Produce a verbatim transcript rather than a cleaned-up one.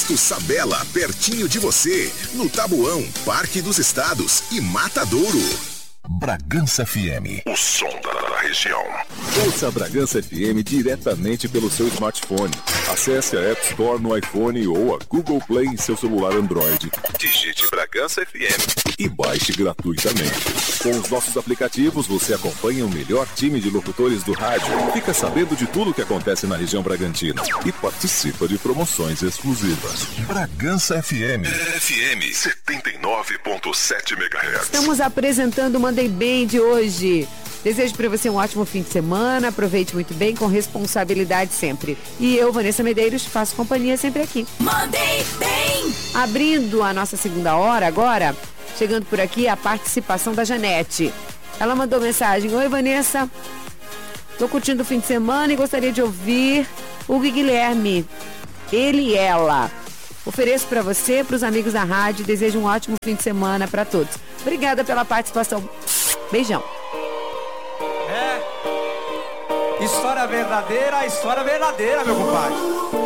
Posto Sabela, pertinho de você, no Tabuão, Parque dos Estados e Matadouro. Bragança F M, o som da região. Ouça a Bragança F M diretamente pelo seu smartphone. Acesse a App Store no iPhone ou a Google Play em seu celular Android. Digite Bragança F M e baixe gratuitamente. Com os nossos aplicativos, você acompanha o melhor time de locutores do rádio, fica sabendo de tudo o que acontece na região Bragantina e participa de promoções exclusivas. Bragança F M. F M setenta e nove ponto sete megahertz. Estamos apresentando o Mandei Bem de hoje. Desejo para você um ótimo fim de semana, aproveite muito bem, com responsabilidade sempre. E eu, Vanessa Medeiros, faço companhia sempre aqui. Mandei Bem! Abrindo a nossa segunda hora agora, chegando por aqui a participação da Janete. Ela mandou mensagem: oi, Vanessa, tô curtindo o fim de semana e gostaria de ouvir o Guilherme, ele e ela. Ofereço para você, para os amigos da rádio, desejo um ótimo fim de semana para todos. Obrigada pela participação. Beijão. É, história verdadeira, história verdadeira, meu compadre.